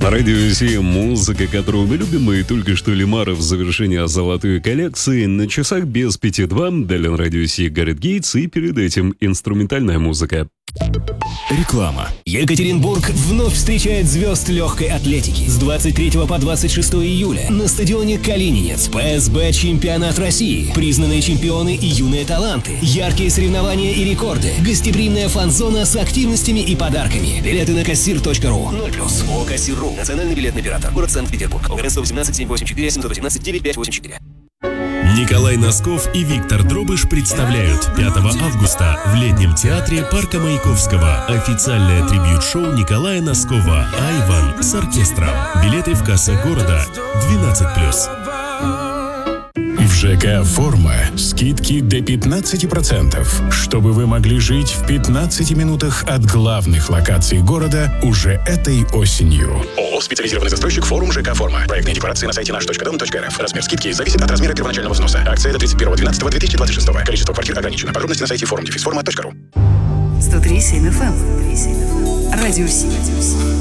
На радио «Си» музыка, которую мы любим, и только что Лимаров в завершении золотой коллекции. На часах без 5:02. Далее на радио «Си» Гаррет Гейтс, и перед этим инструментальная музыка. Реклама. Екатеринбург вновь встречает звезд легкой атлетики. С 23 по 26 июля на стадионе Калининец ПСБ Чемпионат России. Признанные чемпионы и юные таланты. Яркие соревнования и рекорды. Гостеприимная фан-зона с активностями и подарками. Билеты на кассир.ру. 0+. ООО «Кассир.ру». Национальный билетный оператор. Город Санкт-Петербург. ОГРН 118 784 718 9584. Николай Носков и Виктор Дробыш представляют 5 августа в летнем театре Парка Маяковского официальное трибьют-шоу Николая Носкова «Айван» с оркестром. Билеты в кассах города 12+. В ЖК «Форма» скидки до 15%, чтобы вы могли жить в 15 минутах от главных локаций города уже этой осенью. ООО «Специализированный застройщик Форум ЖК «Форма». Проектные декларации на сайте наш.дом.рф. Размер скидки зависит от размера первоначального взноса. Акция до 31.12.2026. Количество квартир ограничено. Подробности на сайте forum-forma.ru. 103.7 FM. Радио «Си».